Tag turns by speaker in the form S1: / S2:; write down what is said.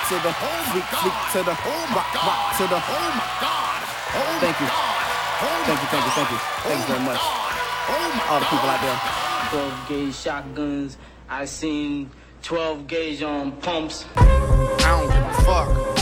S1: to the freak to the rock to the. Thank you. Thank you very much. All the people out there.
S2: 12 gauge shotguns. I seen 12 gauge on pumps.
S3: I don't give a fuck.